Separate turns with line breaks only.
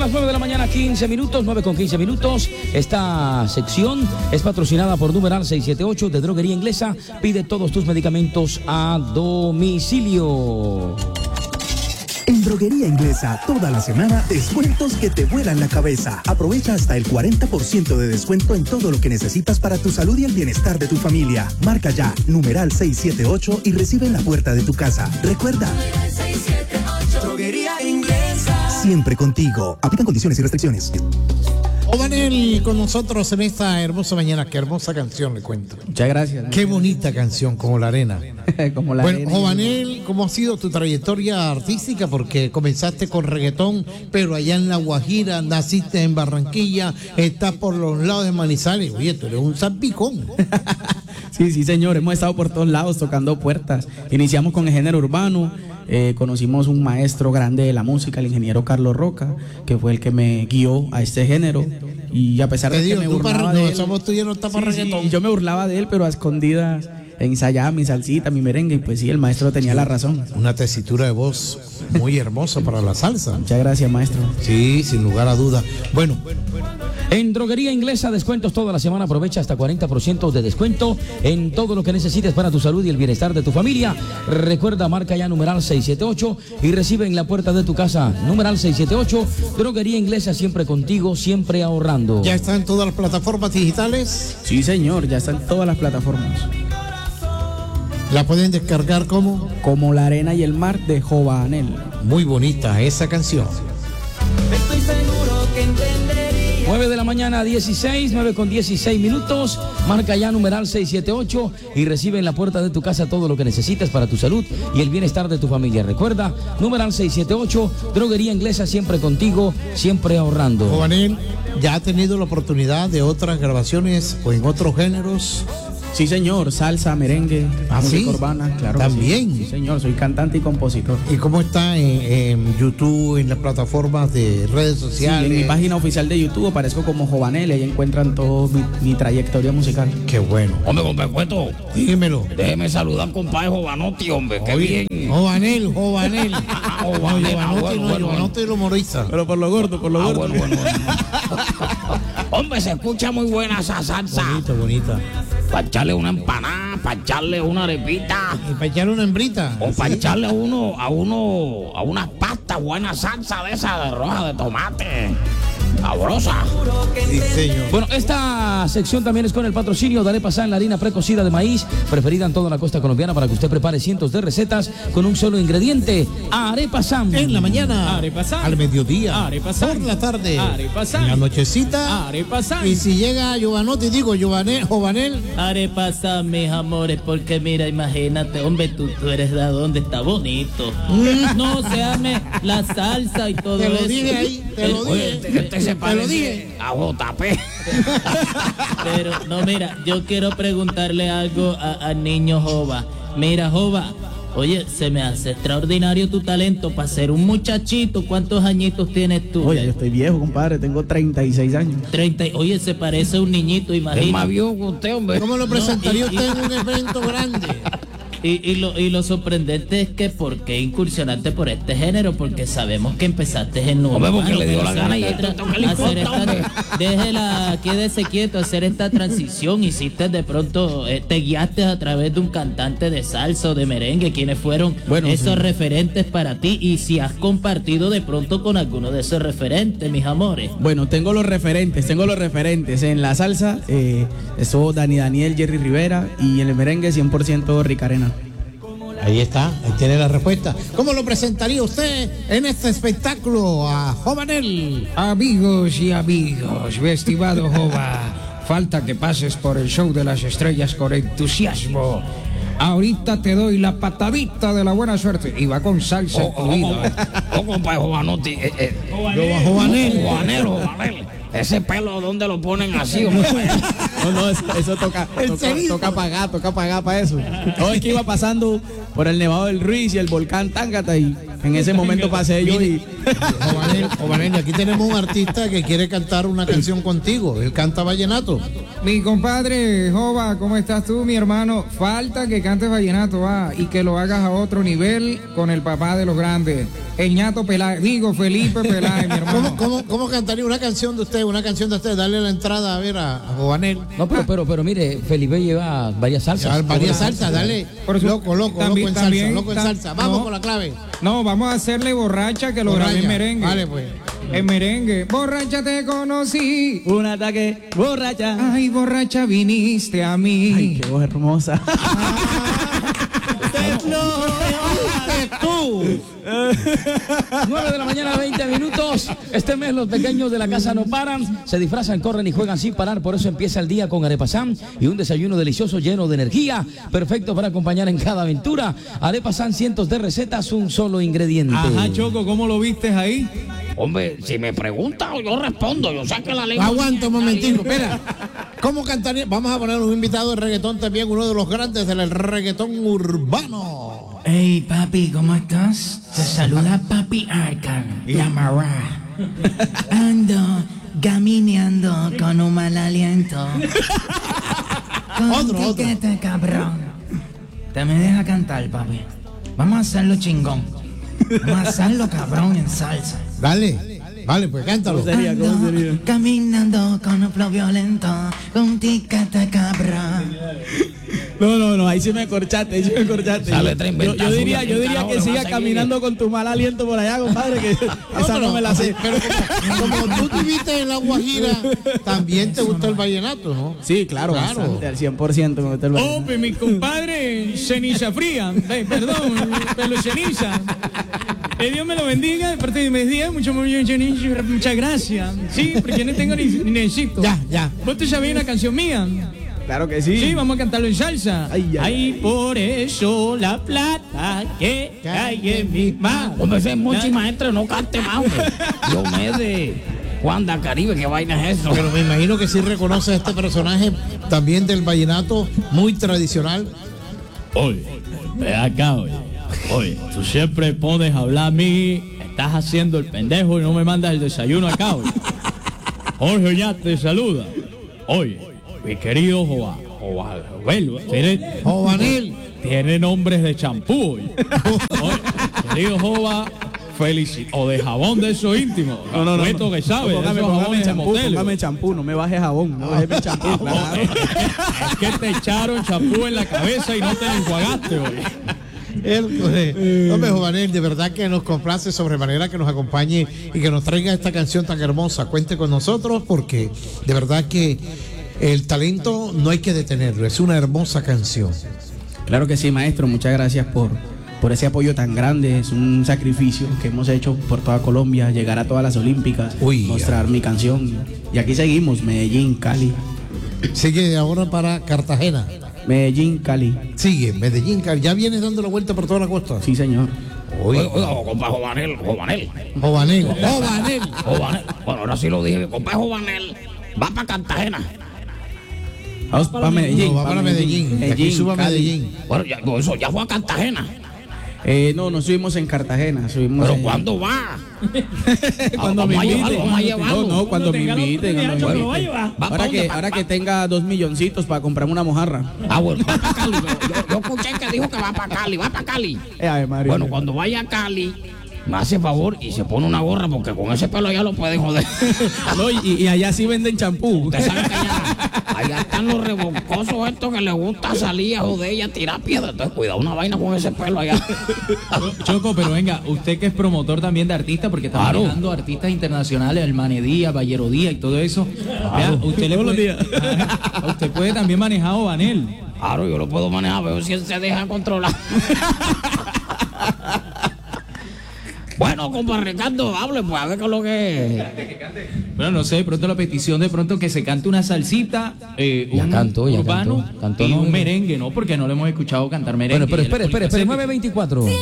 las 9 de la mañana, 15 minutos, 9 con 15 minutos. Esta sección es patrocinada por Numeral 678 de Droguería Inglesa. Pide todos tus medicamentos a domicilio.
En Droguería Inglesa, toda la semana, descuentos que te vuelan la cabeza. Aprovecha hasta el 40% de descuento en todo lo que necesitas para tu salud y el bienestar de tu familia. Marca ya, numeral 678 y recibe en la puerta de tu casa. Recuerda,
678, Droguería Inglesa.
Siempre contigo. Aplican condiciones y restricciones.
Jovanel con nosotros en esta hermosa mañana. Qué hermosa canción, le cuento.
Muchas gracias.
Qué bonita canción, Como la Arena.
Como la
Bueno,
arena.
Jovanel, ¿cómo ha sido tu trayectoria artística? Porque comenzaste con reggaetón, pero allá en La Guajira, naciste en Barranquilla, estás por los lados de Manizales. Oye, tú eres un salpicón.
Sí, señor, hemos estado por todos lados tocando puertas. Iniciamos con el género urbano, conocimos un maestro grande de la música, el ingeniero Carlos Roca, que fue el que me guió a este género. Y a pesar de que me burlaba de él,
somos tú y yo no estamos reggaetón.
sí, yo me burlaba de él, pero a escondidas ensayaba mi salsita, mi merengue, y pues sí, el maestro tenía la razón.
Una tesitura de voz muy hermosa para la salsa.
Muchas gracias, maestro.
Sí, sin lugar a dudas. Bueno,
En Droguería Inglesa, descuentos toda la semana. Aprovecha hasta 40% de descuento en todo lo que necesites para tu salud y el bienestar de tu familia. Recuerda, marca ya numeral 678 y recibe en la puerta de tu casa. Numeral 678, Droguería Inglesa, siempre contigo, siempre ahorrando.
¿ya están todas las plataformas digitales?
Sí, señor, ya están todas las plataformas.
¿La pueden descargar como?
Como la arena y el mar de Jovanel.
Muy bonita esa canción.
Estoy seguro que entendería.
9 de la mañana, 16, 9 con 16 minutos. Marca ya numeral 678 y recibe en la puerta de tu casa todo lo que necesitas para tu salud y el bienestar de tu familia. Recuerda, numeral 678, Droguería Inglesa, siempre contigo, siempre ahorrando.
Jovanel, ¿ya ha tenido la oportunidad de otras grabaciones o en otros géneros?
Sí, señor, salsa, merengue,
¿Ah,
música
sí?
urbana, claro.
¿También?
Sí, señor, soy cantante y compositor.
¿Y cómo está en YouTube, en las plataformas de redes
Sí,
sociales?
en mi página oficial de YouTube aparezco como Jovanel y ahí encuentran toda mi trayectoria musical.
Qué bueno.
Hombre, compadre Cueto,
Dímelo.
déjeme saludar, compadre Jovanotti, hombre, qué bien.
Jovanel.
Jovanel,
Jovanotti lo humoriza.
Pero por lo gordo, por lo gordo.
bueno. Hombre, se escucha muy buena esa salsa.
Bonita.
Para echarle una empanada, para echarle una arepita,
¿Y para echarle una hembrita?
o para echarle a unas pastas, buena salsa de esa de roja de tomate. Sabrosa.
Sí, señor.
Bueno, esta sección también es con el patrocinio de Arepa San, la harina precocida de maíz, preferida en toda la costa colombiana para que usted prepare cientos de recetas con un solo ingrediente. Arepa San.
En la mañana,
Arepa San.
al mediodía,
Arepa San.
por la tarde,
Arepa San.
en la nochecita,
Arepa San.
y si llega Jovanotti, digo Jovanel,
Arepa San, mis amores, porque mira, imagínate, hombre, tú eres de donde está bonito. No, se ame la salsa y todo
te
eso.
lo dije ahí, te lo
Oye,
dije.
este se
Te lo
parece
dije.
a JP.
Pero, no, mira, yo quiero preguntarle algo al niño Jova. Mira, Jova, oye, se me hace extraordinario tu talento para ser un muchachito. ¿Cuántos añitos tienes tú?
Oye, yo estoy viejo, compadre, tengo 36 años.
30. Oye, se parece a un niñito,
Es más
imagínate.
viejo que usted, hombre.
¿Cómo lo presentaría
y-
usted en un evento grande?
Y lo sorprendente es que ¿por qué incursionaste por este género? Porque sabemos que empezaste en
Hombre, porque
urbano,
le dio
pero
la
hacer
gana y
esta
esto que le importa,
déjela, quédese quieto, hacer esta transición. Hiciste de pronto, te guiaste a través de un cantante de salsa o de merengue. ¿Quiénes fueron esos referentes para ti? Y si has compartido de pronto con alguno de esos referentes, mis amores.
Bueno, tengo los referentes. En la salsa, estuvo Daniel, Jerry Rivera, y en el merengue 100% Rick Arena.
Ahí está, ahí tiene la respuesta. ¿Cómo lo presentaría usted en este espectáculo a Jovanel?
Amigos y amigos, mi estimado Jova, falta que pases por el show de las estrellas con entusiasmo. Ahorita te doy la patadita de la buena suerte y va con salsa incluida.
Compadre Jovanotti.
Jovanel.
Jovanel. Ese pelo, ¿dónde lo ponen así, hombre?
No, eso toca pagar para eso. No, es que iba pasando por el Nevado del Ruiz y el volcán Tángata y en ese momento pasé yo y...
Jovanel, aquí tenemos un artista que quiere cantar una canción contigo. Él canta vallenato.
Mi compadre Jova, ¿cómo estás tú, mi hermano? Falta que cantes vallenato, y que lo hagas a otro nivel con el papá de los grandes. el ñato Peláez, digo Felipe Peláez, mi hermano.
¿Cómo cantaría una canción de usted? Dale la entrada a ver a Jobanel.
No, pero mire, Felipe lleva varias salsas.
Varias salsas, dale. Loco en salsa. Vamos con la clave.
No, vamos a hacerle borracha que lo grabé en merengue.
Vale, pues.
En merengue. Borracha te conocí.
Un ataque, borracha.
Ay, borracha viniste a mí.
Ay, qué voz hermosa.
Tú.
9 de la mañana, 20 minutos. Este mes los pequeños de la casa no paran, se disfrazan, corren y juegan sin parar. Por eso empieza el día con Arepasan y un desayuno delicioso lleno de energía, perfecto para acompañar en cada aventura. Arepasan, cientos de recetas, un solo ingrediente.
Ajá, Choco, ¿cómo lo vistes ahí?
Hombre, si me pregunta, yo respondo. Yo saqué la lengua.
Aguanta un momentico, espera. ¿Cómo cantaría? Vamos a poner un invitado de reggaetón también, uno de los grandes del reggaetón urbano.
Hey papi, ¿cómo estás? Te saluda papi Arcan, la Mará. Ando camineando con un mal aliento. Con
Otro.
tiquete, cabrón. Te me deja cantar, papi. Vamos a hacerlo chingón. Vamos a hacerlo cabrón en salsa.
Dale, vale, pues cántalo.
¿Cómo sería?
Caminando con un flow violento, con tiquete, cabrón.
No, ahí sí me corchaste,
Sale tren
Yo
ventazo,
diría
ahora
que
va a
siga
seguir.
caminando con tu mal aliento por allá, compadre, que esa no me la sé.
Pero como tú viviste en La Guajira, también te gusta el vallenato, ¿no?
Sí, claro. Bastante, al 100% me gusta el vallenato.
Oh, pues mi compadre, ceniza fría. Perdón, pelo ceniza. Que Dios me lo bendiga de parte de mis días. Muchas gracias. Sí, porque no tengo ni necesito.
Ya.
¿Vos te sabías una canción mía?
Claro que sí.
Sí, vamos a cantarlo en salsa.
Ay,
por eso la plata que hay en mis manos.
Hombre, ese es Monchi Maestro, no cante más, hombre. Dios mío, de Juanda Caribe, ¿qué vaina es eso?
Pero me imagino que sí reconoce a este personaje también del vallenato muy tradicional.
Oye, ve acá, oye, tú siempre pones a hablar a mí, estás haciendo el pendejo y no me mandas el desayuno acá, oye. Jorge ya te saluda. Oye, mi querido
Jobanel.
Tiene nombres de champú, oye. Oye, querido Jova, o de jabón de eso íntimo.
No.
Esto que sabe,
Póngame champú, no me baje jabón, no baje champú. Claro.
Es que te echaron champú en la cabeza y no te lo enjuagaste, oye.
Hombre, Jobanel, de verdad que nos complace sobremanera que nos acompañe y que nos traiga esta canción tan hermosa. Cuente con nosotros porque de verdad que el talento no hay que detenerlo, es una hermosa canción.
Claro que sí, maestro, muchas gracias por ese apoyo tan grande. Es un sacrificio que hemos hecho por toda Colombia, llegar a todas las Olímpicas, mostrar mi canción. Y aquí seguimos, Medellín, Cali.
Sigue ahora para Cartagena.
Medellín, Cali.
Sigue, Medellín, Cali. ¿Ya vienes dando la vuelta por toda la costa?
Sí, señor.
Compa Jobanel.
Jobanel.
Bueno, ahora sí lo dije, compa Jobanel. Va para Cartagena.
Vamos para Medellín.
No, va para Medellín. Aquí suba a Medellín.
Bueno, eso ya fue a Cartagena.
No estuvimos en Cartagena.
¿Pero cuándo va?
Cuando me inviten.
Vamos a llevarlo.
No, cuando me inviten. Ahora que
Va
tenga 2 milloncitos para comprarme una mojarra.
Bueno, va para Cali. Yo escuché que dijo que va para Cali. Bueno, cuando vaya a Cali, me hace favor y se pone una gorra porque con ese pelo ya lo pueden joder.
No, y allá sí venden champú.
Usted sabe que allá están los revolcosos estos que les gusta salir a joder y a tirar piedras. Entonces, cuidado, una vaina con ese pelo allá.
Choco, pero venga, usted que es promotor también de artistas, porque está manejando artistas internacionales, el Manedía, Ballero Díaz y todo eso. Vea, usted puede también manejar a Jobanel.
Claro, yo lo puedo manejar, pero si él se deja controlar. Bueno, compa Ricardo, hable, pues a ver qué es lo que es.
Bueno, no sé, de pronto la petición de pronto que se cante una salsita, un urbano
cantó,
y
no,
un merengue, ¿no? Porque no le hemos escuchado cantar merengue.
Bueno, pero espere, 9:24.